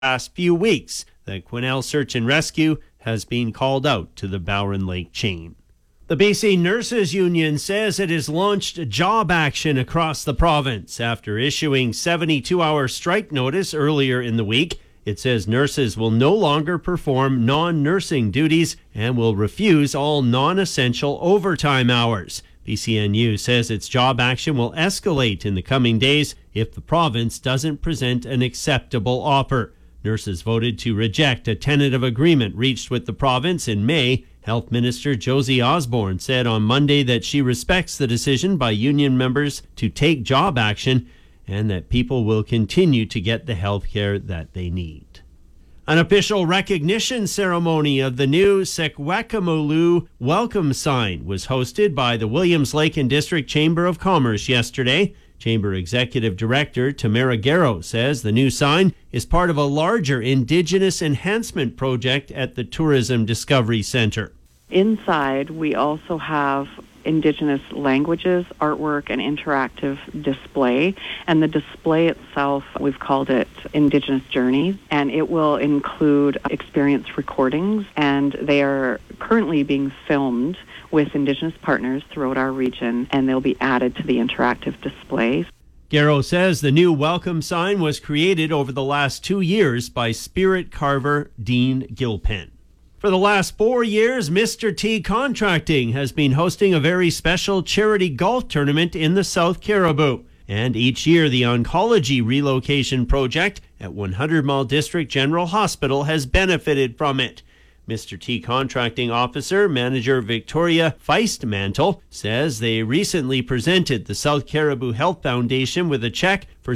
past few weeks, the Quesnel Search and Rescue has been called out to the Bowron Lake chain. The BC Nurses Union says it has launched job action across the province after issuing 72-hour strike notice earlier in the week. It says nurses will no longer perform non-nursing duties and will refuse all non-essential overtime hours. BCNU says its job action will escalate in the coming days if the province doesn't present an acceptable offer. Nurses voted to reject a tentative agreement reached with the province in May. Health Minister Josie Osborne said on Monday that she respects the decision by union members to take job action and that people will continue to get the health care that they need. An official recognition ceremony of the new Sekwekamolu welcome sign was hosted by the Williams Lake and District Chamber of Commerce yesterday. Chamber Executive Director Tamara Garrow says the new sign is part of a larger Indigenous enhancement project at the Tourism Discovery Centre. Inside, we also have Indigenous languages, artwork, and interactive display. And the display itself, we've called it Indigenous Journeys, and it will include experience recordings, and they are currently being filmed with Indigenous partners throughout our region, and they'll be added to the interactive displays. Garrow says the new welcome sign was created over the last 2 years by spirit carver Dean Gilpin. For the last 4 years, Mr. T Contracting has been hosting a very special charity golf tournament in the South Cariboo. And each year, the Oncology Relocation Project at 100 Mile District General Hospital has benefited from it. Mr. T Contracting Officer Manager Victoria Feistmantel says they recently presented the South Cariboo Health Foundation with a check for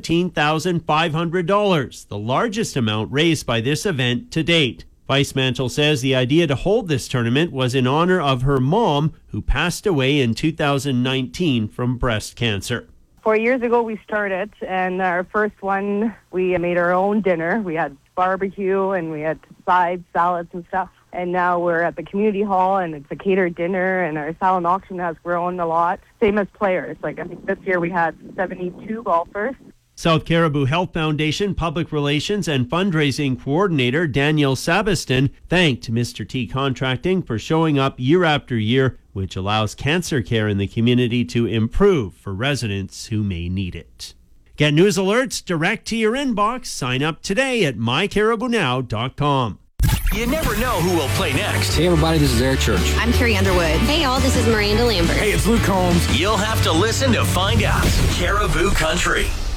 $17,500, the largest amount raised by this event to date. Feistmantel says the idea to hold this tournament was in honor of her mom, who passed away in 2019 from breast cancer. 4 years ago we started, and our first one, we made our own dinner. We had barbecue and we had sides, salads and stuff. And now we're at the community hall and it's a catered dinner, and our silent auction has grown a lot. Same as players. I think this year we had 72 golfers. South Cariboo Health Foundation Public Relations and Fundraising Coordinator Daniel Sabiston thanked Mr. T Contracting for showing up year after year, which allows cancer care in the community to improve for residents who may need it. Get news alerts direct to your inbox. Sign up today at mycaribounow.com. You never know who will play next. Hey everybody, this is Eric Church. I'm Carrie Underwood. Hey all, this is Miranda Lambert. Hey, it's Luke Combs. You'll have to listen to find out. Caribou Country.